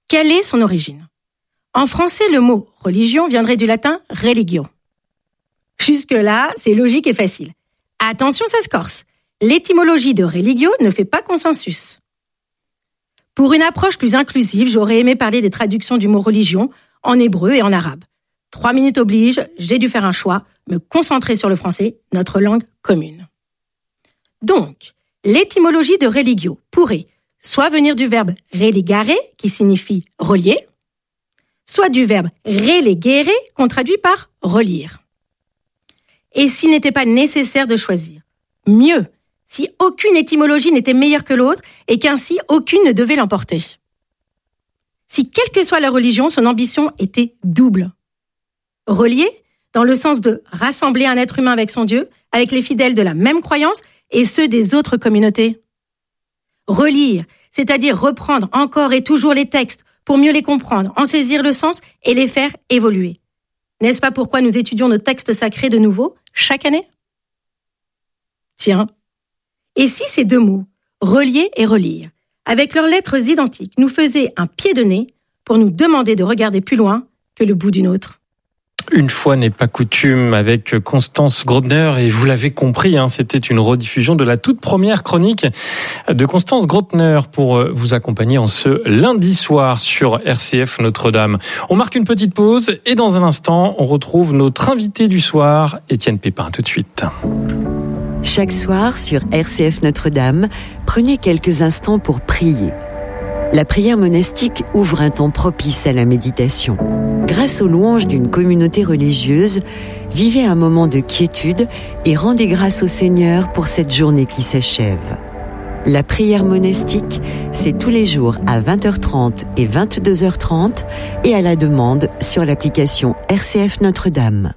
Quelle est son origine ? En français, le mot « religion » viendrait du latin « religio ». Jusque-là, c'est logique et facile. Attention, ça se corse. L'étymologie de « religio » ne fait pas consensus. Pour une approche plus inclusive, j'aurais aimé parler des traductions du mot « religion » en hébreu et en arabe. 3 minutes oblige, j'ai dû faire un choix, me concentrer sur le français, notre langue commune. Donc, l'étymologie de religio pourrait soit venir du verbe religare, qui signifie relier, soit du verbe relegere, qu'on traduit par relire. Et s'il n'était pas nécessaire de choisir, mieux, si aucune étymologie n'était meilleure que l'autre et qu'ainsi aucune ne devait l'emporter. Si quelle que soit la religion, son ambition était double. Relier, dans le sens de rassembler un être humain avec son Dieu, avec les fidèles de la même croyance et ceux des autres communautés. Relire, c'est-à-dire reprendre encore et toujours les textes pour mieux les comprendre, en saisir le sens et les faire évoluer. N'est-ce pas pourquoi nous étudions nos textes sacrés de nouveau chaque année ? Tiens, et si ces deux mots, relier et relire, avec leurs lettres identiques, nous faisaient un pied de nez pour nous demander de regarder plus loin que le bout d'une autre ? Une fois n'est pas coutume avec Constance Grotner, et vous l'avez compris, c'était une rediffusion de la toute première chronique de Constance Grotner pour vous accompagner en ce lundi soir sur RCF Notre-Dame. On marque une petite pause et dans un instant, on retrouve notre invité du soir, Étienne Pépin. Tout de suite. Chaque soir sur RCF Notre-Dame, prenez quelques instants pour prier. La prière monastique ouvre un temps propice à la méditation. Grâce aux louanges d'une communauté religieuse, vivez un moment de quiétude et rendez grâce au Seigneur pour cette journée qui s'achève. La prière monastique, c'est tous les jours à 20h30 et 22h30 et à la demande sur l'application RCF Notre-Dame.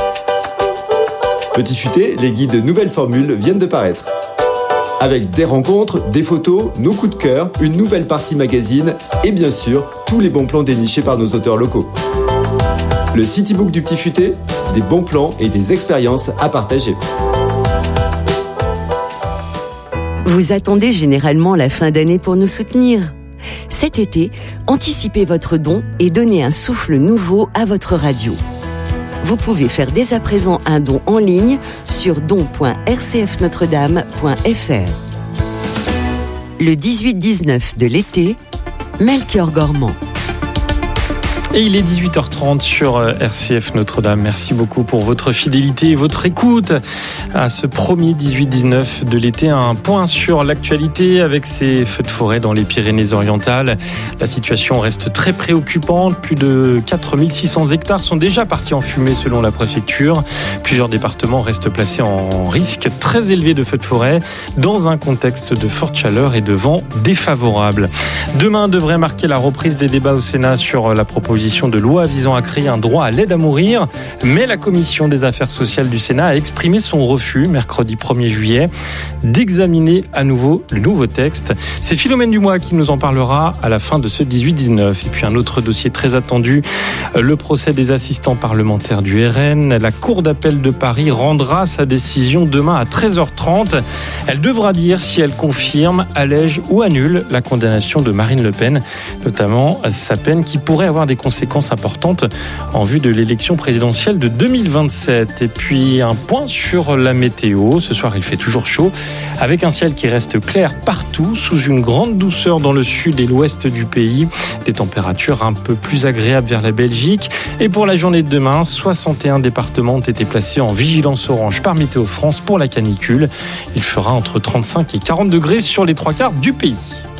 Petit Futé, les guides Nouvelles Formules viennent de paraître. Avec des rencontres, des photos, nos coups de cœur, une nouvelle partie magazine et bien sûr, tous les bons plans dénichés par nos auteurs locaux. Le Citybook du Petit Futé, des bons plans et des expériences à partager. Vous attendez généralement la fin d'année pour nous soutenir. Cet été, anticipez votre don et donnez un souffle nouveau à votre radio. Vous pouvez faire dès à présent un don en ligne sur don.rcfnotredame.fr. Le 18-19 de l'été, Melchior Gormand. Et il est 18h30 sur RCF Notre-Dame. Merci beaucoup pour votre fidélité et votre écoute à ce premier 18-19 de l'été. Un point sur l'actualité avec ces feux de forêt dans les Pyrénées-Orientales. La situation reste très préoccupante. Plus de 4600 hectares sont déjà partis en fumée selon la préfecture. Plusieurs départements restent placés en risque très élevé de feux de forêt dans un contexte de forte chaleur et de vent défavorable. Demain devrait marquer la reprise des débats au Sénat sur la proposition de loi visant à créer un droit à l'aide à mourir, mais la commission des affaires sociales du Sénat a exprimé son refus mercredi 1er juillet d'examiner à nouveau le nouveau texte. C'est Philomène Dumois qui nous en parlera à la fin de ce 18-19. Et puis un autre dossier très attendu, le procès des assistants parlementaires du RN. La Cour d'appel de Paris rendra sa décision demain à 13h30. Elle devra dire si elle confirme, allège ou annule la condamnation de Marine Le Pen, notamment sa peine qui pourrait avoir des conséquences importantes en vue de l'élection présidentielle de 2027. Et puis un point sur la météo. Ce soir, il fait toujours chaud, avec un ciel qui reste clair partout, sous une grande douceur dans le sud et l'ouest du pays. Des températures un peu plus agréables vers la Belgique. Et pour la journée de demain, 61 départements ont été placés en vigilance orange par Météo France pour la canicule. Il fera entre 35 et 40 degrés sur les 3/4 du pays.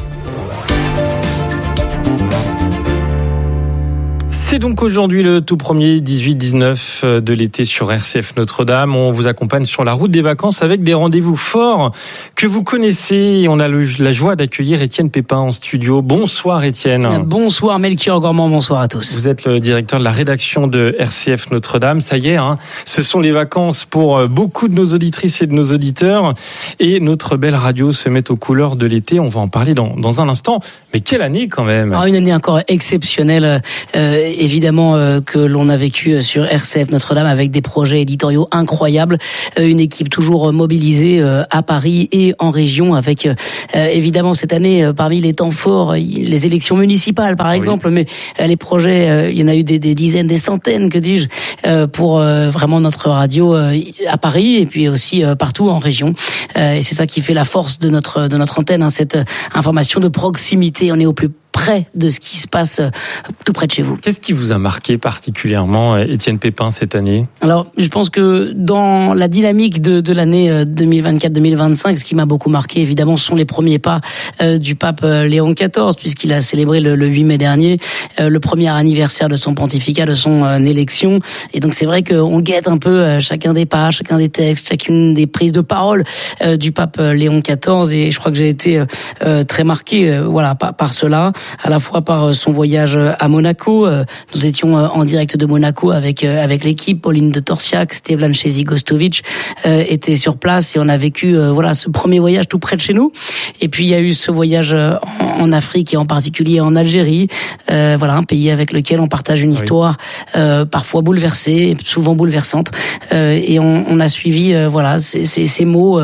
C'est donc aujourd'hui le tout premier 18-19 de l'été sur RCF Notre-Dame. On vous accompagne sur la route des vacances avec des rendez-vous forts que vous connaissez. Et on a la joie d'accueillir Étienne Pépin en studio. Bonsoir Étienne. Bonsoir Melchior Gormand, bonsoir à tous. Vous êtes le directeur de la rédaction de RCF Notre-Dame. Ça y est, ce sont les vacances pour beaucoup de nos auditrices et de nos auditeurs. Et notre belle radio se met aux couleurs de l'été. On va en parler dans un instant. Mais quelle année quand même. Une année encore exceptionnelle. évidemment que l'on a vécu sur RCF Notre-Dame avec des projets éditoriaux incroyables, une équipe toujours mobilisée à Paris et en région avec évidemment cette année parmi les temps forts les élections municipales par exemple, mais les projets il y en a eu des dizaines, des centaines que dis-je pour vraiment notre radio à Paris et puis aussi partout en région et c'est ça qui fait la force de notre antenne, cette information de proximité. On est au plus près de ce qui se passe tout près de chez vous. Qu'est-ce qui vous a marqué particulièrement, Étienne Pépin, cette année ? Alors, je pense que dans la dynamique de l'année 2024-2025, ce qui m'a beaucoup marqué, évidemment, ce sont les premiers pas du pape Léon XIV, puisqu'il a célébré le 8 mai dernier le premier anniversaire de son pontificat, de son élection. Et donc, c'est vrai qu'on guette un peu chacun des pas, chacun des textes, chacune des prises de parole du pape Léon XIV. Et je crois que j'ai été très marqué par cela, à la fois par son voyage à Monaco. Nous étions en direct de Monaco avec l'équipe. Pauline de Torsiac, Stevlan Chezi-Gostovic étaient sur place et on a vécu ce premier voyage tout près de chez nous. Et puis il y a eu ce voyage en Afrique et en particulier en Algérie, un pays avec lequel on partage une histoire parfois bouleversée, souvent bouleversante. Et on a suivi ces mots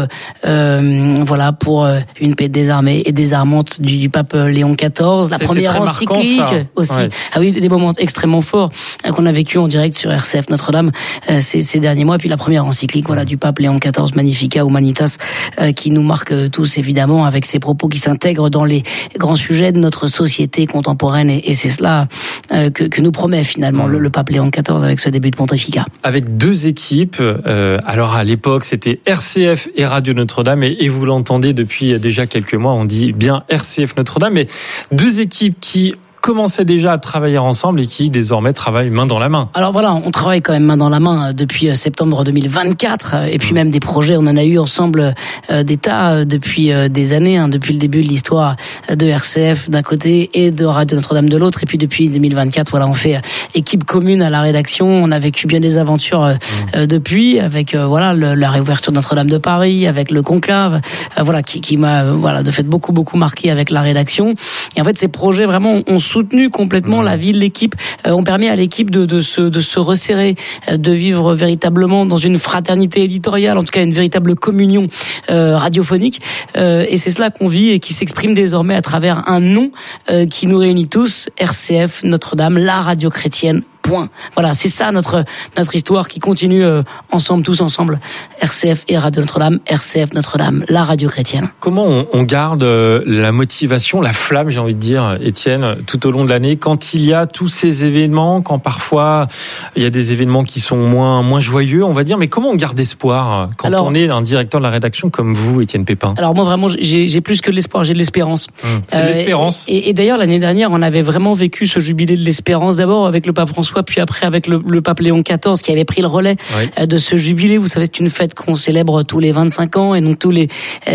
pour une paix désarmée et désarmante du pape Léon XIV. La première encyclique marquant, aussi. Ouais. Ah oui, des moments extrêmement forts qu'on a vécu en direct sur RCF Notre-Dame ces derniers mois. Et puis la première encyclique du pape Léon XIV, Magnificat Humanitas, qui nous marque tous évidemment avec ses propos qui s'intègrent dans les grands sujets de notre société contemporaine. Et c'est cela que nous promet finalement le pape Léon XIV avec ce début de pontificat. Avec deux équipes. Alors à l'époque, c'était RCF et Radio Notre-Dame. Et vous l'entendez depuis déjà quelques mois, on dit bien RCF Notre-Dame. Mais deux équipes qui commençaient déjà à travailler ensemble et qui désormais travaillent main dans la main. Alors on travaille quand même main dans la main depuis septembre 2024 et puis même des projets, on en a eu ensemble des tas depuis des années, depuis le début de l'histoire de RCF d'un côté et de Radio Notre-Dame de l'autre, et puis depuis 2024 on fait équipe commune à la rédaction. On a vécu bien des aventures depuis avec la réouverture de Notre-Dame de Paris, avec le conclave qui m'a de fait beaucoup marqué avec la rédaction. Et en fait ces projets vraiment ont soutenu complètement la vie de l'équipe, ont permis à l'équipe de se resserrer, de vivre véritablement dans une fraternité éditoriale, en tout cas une véritable communion radiophonique. Et c'est cela qu'on vit et qui s'exprime désormais à travers un nom qui nous réunit tous, RCF Notre-Dame, la radio chrétienne. Point. Voilà, c'est ça notre histoire qui continue tous ensemble. RCF et Radio Notre-Dame, RCF Notre-Dame, la radio chrétienne. Comment on garde la motivation, la flamme, j'ai envie de dire, Étienne, tout au long de l'année, quand il y a tous ces événements, quand parfois il y a des événements qui sont moins joyeux, on va dire, mais comment on garde espoir quand on est un directeur de la rédaction comme vous, Étienne Pépin ? Alors moi vraiment, j'ai plus que de l'espoir, j'ai de l'espérance. C'est l'espérance. Et d'ailleurs l'année dernière, on avait vraiment vécu ce jubilé de l'espérance, d'abord avec le pape François, puis après avec le pape Léon XIV qui avait pris le relais de ce jubilé. Vous savez, c'est une fête qu'on célèbre tous les 25 ans, et donc tous les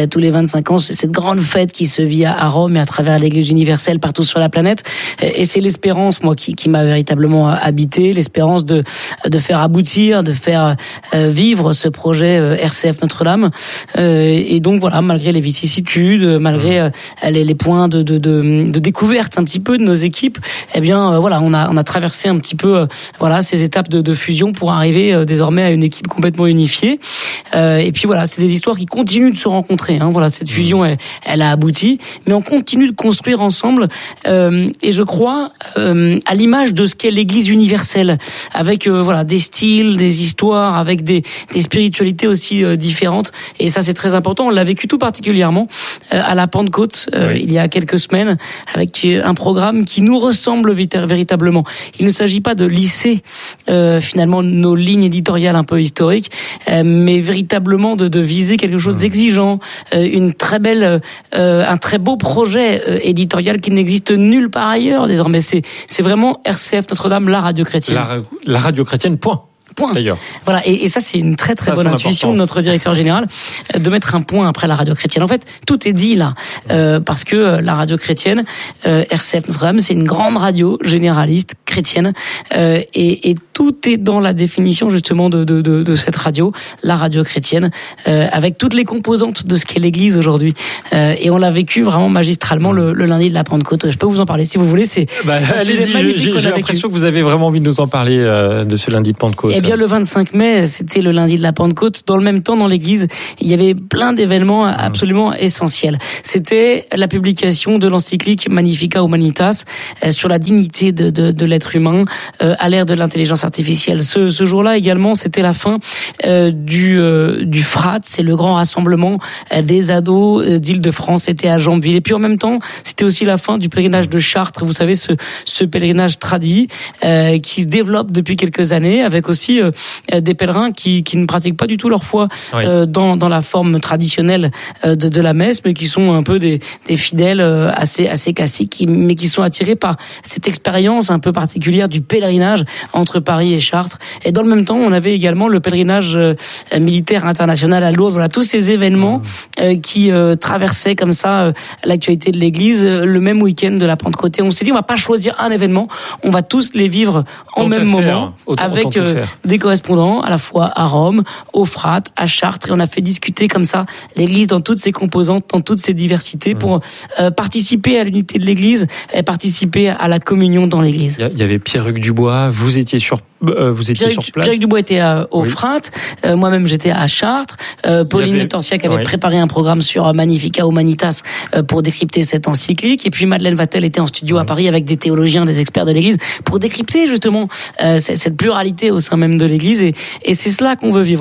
25 ans, c'est cette grande fête qui se vit à Rome et à travers l'Église universelle partout sur la planète. Et c'est l'espérance, moi, qui m'a véritablement habité, l'espérance de faire aboutir, de faire vivre ce projet RCF Notre-Dame. Et donc malgré les vicissitudes, malgré les points de découverte un petit peu de nos équipes, on a traversé un petit peu ces étapes de fusion pour arriver désormais à une équipe complètement unifiée. Et puis c'est des histoires qui continuent de se rencontrer. Cette fusion, elle a abouti, mais on continue de construire ensemble. Et je crois à l'image de ce qu'est l'Église universelle, avec des styles, des histoires, avec des spiritualités aussi différentes. Et ça, c'est très important. On l'a vécu tout particulièrement à la Pentecôte il y a quelques semaines, avec un programme qui nous ressemble véritablement. Il ne s'agit pas de lisser finalement nos lignes éditoriales un peu historiques, mais véritablement de viser quelque chose d'exigeant, un très beau projet éditorial qui n'existe nulle part ailleurs désormais. C'est vraiment RCF Notre-Dame, la radio chrétienne. La radio chrétienne, point. point. D'ailleurs. Voilà, et ça c'est une très très bonne intuition de notre directeur général, de mettre un point après la radio chrétienne. En fait, tout est dit là, parce que la radio chrétienne, RCF Notre-Dame, c'est une grande radio généraliste chrétienne, et tout est dans la définition justement de cette radio, la radio chrétienne, avec toutes les composantes de ce qu'est l'Église aujourd'hui. Et on l'a vécu vraiment magistralement le lundi de la Pentecôte. Je peux vous en parler si vous voulez. C'est un sujet magnifique. J'ai l'impression que vous avez vraiment envie de nous en parler de ce lundi de Pentecôte. Eh bien, le 25 mai, c'était le lundi de la Pentecôte. Dans le même temps, dans l'Église, il y avait plein d'événements absolument essentiels. C'était la publication de l'encyclique Magnificat Humanitas sur la dignité de l'être humain à l'ère de l'intelligence artificielle. Ce jour-là également, c'était la fin du FRAT, c'est le grand rassemblement des ados d'Île-de-France. C'était à Jambeville. Et puis en même temps, c'était aussi la fin du pèlerinage de Chartres. Vous savez, ce pèlerinage tradit qui se développe depuis quelques années, avec aussi des pèlerins qui ne pratiquent pas du tout leur foi dans la forme traditionnelle de la messe, mais qui sont un peu des fidèles assez classiques, mais qui sont attirés par cette expérience un peu particulière du pèlerinage entre Paris et Chartres. Et dans le même temps, on avait également le pèlerinage militaire international à Lourdes. Voilà, tous ces événements qui traversaient comme ça l'actualité de l'Église le même week-end de la Pentecôte. Et on s'est dit, on va pas choisir un événement, on va tous les vivre en même moment, avec des correspondants à la fois à Rome, au FRAT, à Chartres, et on a fait discuter comme ça l'Église dans toutes ses composantes, dans toutes ses diversités, pour participer à l'unité de l'Église et participer à la communion dans l'Église. Il y avait Pierre-Hugues Dubois, vous étiez sur place. Pierre-Hugues Dubois était au FRAT, moi-même j'étais à Chartres, Pauline Le Torsiac avait préparé un programme sur Magnificat Humanitas pour décrypter cette encyclique, et puis Madeleine Vatel était en studio à Paris avec des théologiens, des experts de l'Église, pour décrypter justement cette pluralité au sein même de l'Église, et c'est cela qu'on veut vivre.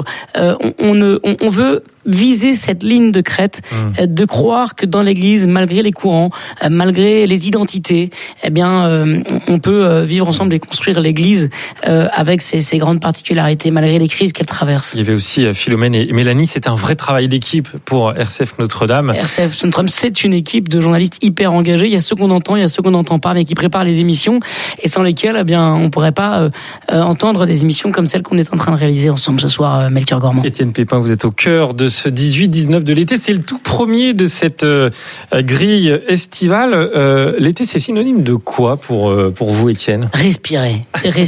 On veut viser cette ligne de crête, de croire que dans l'Église, malgré les courants, malgré les identités, eh bien, on peut vivre ensemble et construire l'Église avec ses grandes particularités, malgré les crises qu'elle traverse. Il y avait aussi Philomène et Mélanie. C'est un vrai travail d'équipe pour RCF Notre-Dame. RCF Notre-Dame, c'est une équipe de journalistes hyper engagés. Il y a ceux qu'on entend, il y a ceux qu'on n'entend pas, mais qui préparent les émissions, et sans lesquels, eh bien, on pourrait pas entendre des émissions comme celle qu'on est en train de réaliser ensemble ce soir, Melchior Gormand. Étienne Pépin, vous êtes au cœur de ce 18-19 de l'été. C'est le tout premier de cette grille estivale. L'été, c'est synonyme de quoi pour vous, Étienne ? Respirer.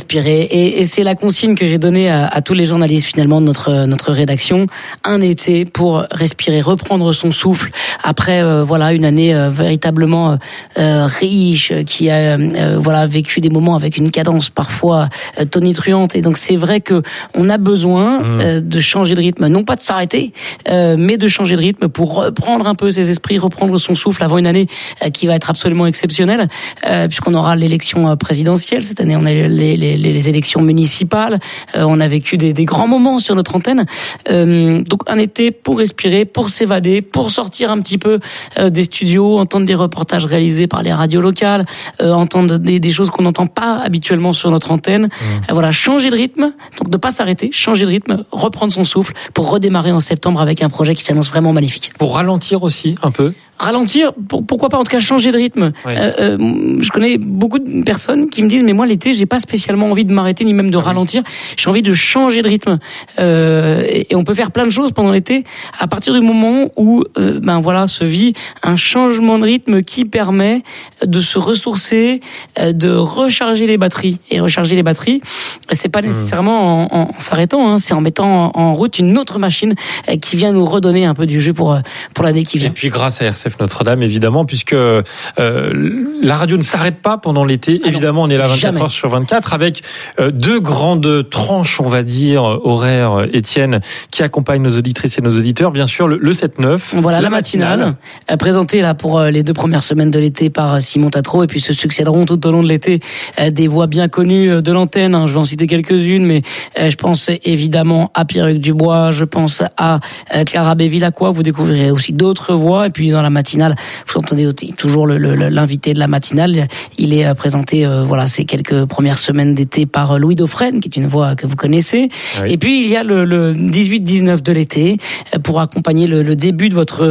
Et c'est la consigne que j'ai donnée à tous les journalistes finalement de notre rédaction. Un été pour respirer, reprendre son souffle après une année véritablement riche, qui a vécu des moments avec une cadence parfois tonitruante. Et donc c'est vrai que on a besoin de changer de rythme, non pas de s'arrêter, mais de changer de rythme pour reprendre un peu ses esprits, reprendre son souffle avant une année qui va être absolument exceptionnelle, puisqu'on aura l'élection présidentielle. Cette année, on a les élections municipales. On a vécu des grands moments sur notre antenne. Donc un été pour respirer, pour s'évader, pour sortir un petit peu des studios, entendre des reportages réalisés par les radios locales, entendre des choses qu'on n'entend pas habituellement sur notre antenne. Changer de rythme, donc ne pas s'arrêter, changer de rythme, reprendre son souffle pour redémarrer en septembre avec un projet qui s'annonce vraiment magnifique. Pour ralentir aussi un peu. Ralentir, pourquoi pas, en tout cas changer de rythme. Je connais beaucoup de personnes qui me disent, mais moi l'été, j'ai pas spécialement envie de m'arrêter ni même de ralentir, j'ai envie de changer de rythme. Et on peut faire plein de choses pendant l'été à partir du moment où se vit un changement de rythme qui permet de se ressourcer, de recharger les batteries. Et recharger les batteries, c'est pas nécessairement en s'arrêtant, c'est en mettant en route une autre machine qui vient nous redonner un peu du jus pour l'année qui vient. Et puis grâce à RCF Notre-Dame, évidemment, puisque la radio ne s'arrête pas pendant l'été. Évidemment, on est là 24 heures sur 24 avec deux grandes tranches, on va dire, horaires, Étienne, qui accompagnent nos auditrices et nos auditeurs. Bien sûr, le 7-9. Voilà, la matinale, présentée là pour les 2 premières semaines de l'été par Simon Tatro, et puis se succéderont tout au long de l'été des voix bien connues de l'antenne. Je vais en citer quelques-unes, mais je pense évidemment à Pierre-Hugues Dubois, je pense à Clara Béville-Lacroix, vous découvrirez aussi d'autres voix. Et puis dans la matinale, vous entendez toujours l'invité de la matinale. Il est présenté, ces quelques premières semaines d'été par Louis Dauphren, qui est une voix que vous connaissez. Oui. Et puis il y a le 18-19 de l'été pour accompagner le début de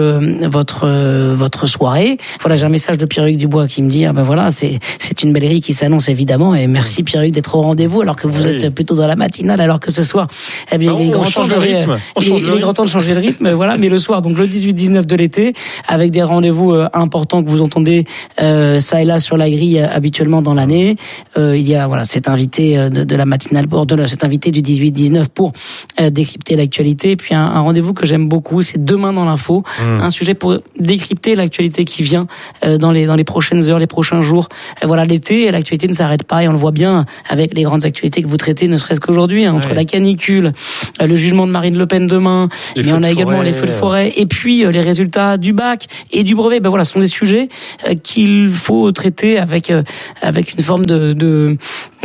votre soirée. Voilà, j'ai un message de Pierre-Hugues Dubois qui me dit c'est une belle qui s'annonce évidemment, et merci Pierre-Hugues d'être au rendez-vous alors que vous êtes plutôt dans la matinale, alors que ce soir il est grand temps de changer le rythme. Voilà, mais le soir, donc le 18-19 de l'été, avec des rendez-vous importants que vous entendez ça et là sur la grille habituellement dans l'année. Il y a cet invité de la matinale, cet invité du 18-19 pour décrypter l'actualité. Et puis un rendez-vous que j'aime beaucoup, c'est Demain dans l'info, un sujet pour décrypter l'actualité qui vient dans les prochaines heures, les prochains jours. L'été, l'actualité ne s'arrête pas, et on le voit bien avec les grandes actualités que vous traitez, ne serait-ce qu'aujourd'hui, entre la canicule, le jugement de Marine Le Pen demain, mais on a également les feux de forêt, et puis les résultats du bac et du brevet. Ce sont des sujets qu'il faut traiter avec une forme de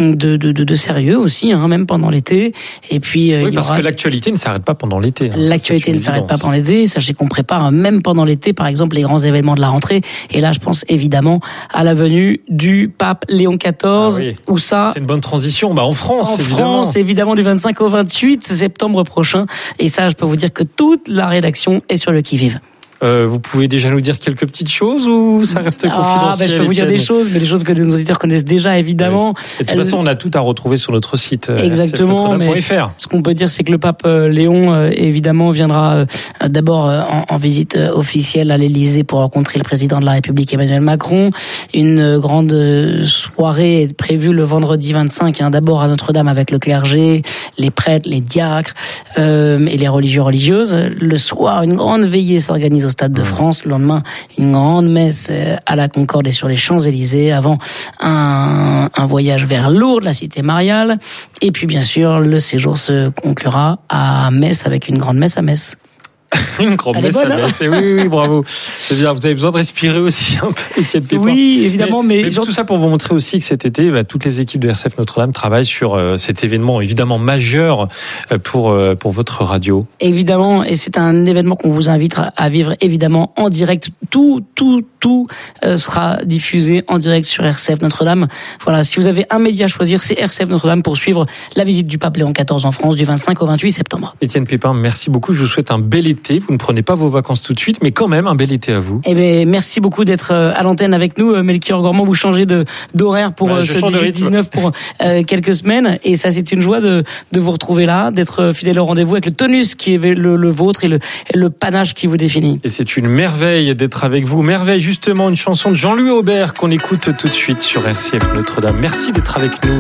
sérieux aussi, même pendant l'été. Et puis parce que l'actualité ne s'arrête pas pendant l'été. L'actualité ne s'arrête pas pendant l'été. Sachez qu'on prépare même pendant l'été, par exemple, les grands événements de la rentrée. Et là, je pense évidemment à la venue du pape Léon XIV. Où ça, c'est une bonne transition. En France, évidemment, du 25 au 28 septembre prochain. Et ça, je peux vous dire que toute la rédaction est sur le qui-vive. Vous pouvez déjà nous dire quelques petites choses ou ça reste confidentiel? Je peux vous dire des choses, mais des choses que nos auditeurs connaissent déjà, évidemment. Et de toute façon, on a tout à retrouver sur notre site. Exactement. Mais ce qu'on peut dire, c'est que le pape Léon, évidemment, viendra d'abord en visite officielle à l'Élysée pour rencontrer le président de la République, Emmanuel Macron. Une grande soirée est prévue le vendredi 25, d'abord à Notre-Dame avec le clergé, les prêtres, les diacres et les religieuses. Le soir, une grande veillée s'organise au Stade de France. Le lendemain, une grande messe à la Concorde et sur les Champs-Élysées, avant un voyage vers Lourdes, la cité mariale. Et puis, bien sûr, le séjour se conclura à Metz avec une grande messe à Metz. Une grande messe à Metz. Oui, bravo. C'est bien. Vous avez besoin de respirer aussi un peu, Étienne Pépin. Oui, évidemment. Mais tout ça pour vous montrer aussi que cet été, toutes les équipes de RCF Notre-Dame travaillent sur cet événement évidemment majeur pour votre radio. Évidemment, et c'est un événement qu'on vous invite à vivre évidemment en direct. Tout sera diffusé en direct sur RCF Notre-Dame. Voilà, si vous avez un média à choisir, c'est RCF Notre-Dame pour suivre la visite du pape Léon XIV en France du 25 au 28 septembre. Étienne Pépin, merci beaucoup. Je vous souhaite un bel été. Vous ne prenez pas vos vacances tout de suite, mais quand même un bel été à vous. Merci beaucoup d'être à l'antenne avec nous. Melchior Gormand, vous changez d'horaire pour ce 18-19 pour quelques semaines. Et ça, c'est une joie de vous retrouver là, d'être fidèle au rendez-vous avec le tonus qui est le vôtre et le panache qui vous définit. Et c'est une merveille d'être avec vous. Merveille, justement, une chanson de Jean-Louis Aubert qu'on écoute tout de suite sur RCF Notre-Dame. Merci d'être avec nous.